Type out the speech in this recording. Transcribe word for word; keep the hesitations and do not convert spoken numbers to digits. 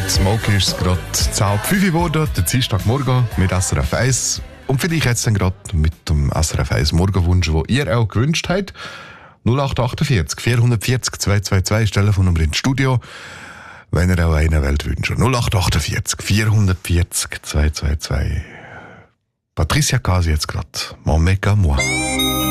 Smoke ist es gerade zehn fünf geworden, der Dienstagmorgen mit S R F eins. Und vielleicht jetzt dann gerade mit dem S R F eins Morgenwunsch, den ihr auch gewünscht habt. null acht achtundvierzig vierhundertvierzig zweihundertzweiundzwanzig ist Telefonnummer ins Studio, wenn ihr auch eine Welt wünscht. null acht achtundvierzig vierhundertvierzig zweihundertzweiundzwanzig. Patricia Casi jetzt gerade. Mon mec à moi.